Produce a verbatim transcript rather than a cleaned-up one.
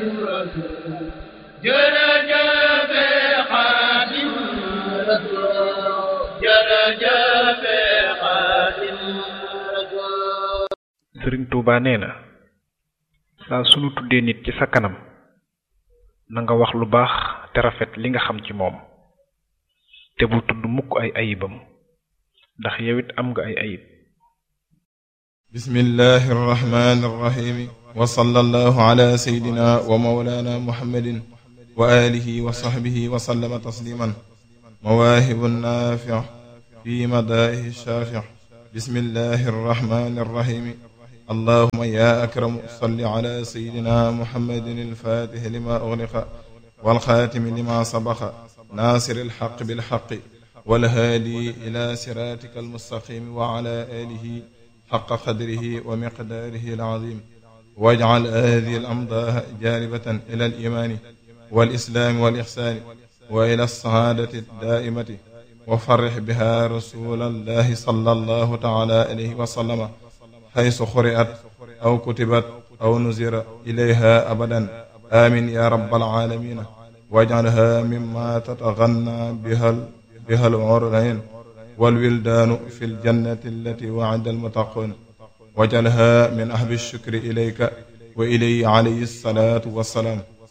Sëriñ Tuuba nee na saa sunu tuddee nit ci sa kanam na nga wax lu baax te rafet li nga xam ci moom te bu tudd mukk ay ayibam ndax yow it am nga ay ayib. bismillahi arrahmani arrahim wa sallallahu ala sayyidina wa mawlana muhammadin wa alihi wa sahbihi wa sallama tasliman mawaahibu naafi' fi madaahi shaafi' bismillahi arrahmani arrahim allahumma ya akramu salli ala sayyidina muhammadin al-faatihi lima ughliqa wal xaatimi lima sabaqa naasiril haqqi bil haqqi wal haadi ila siraatika al-mustaqim wa ala alihi haqqa qadrihi wa miqdaarihi al-aziim waj'al haadihi al-amdaaha jaalibatan ila al-iimaani wal islaami wal ihsaani wa ila as-saadati ad-daa'imati wa farrih biha rasuulallahi sallallahu ta'ala alayhi wa sallama haysu quri'at aw kutibat aw nuzira ilayha abadan amin ya rabbal aalamiin waj'alha mimma tataghanna biha biha al-'urayaan wal wildaanu fil jannati allati wa'ada al-muttaquun waj'alha min ahbi ash-shukri ilayka wa ilayhi alayhi salaatu wa salaam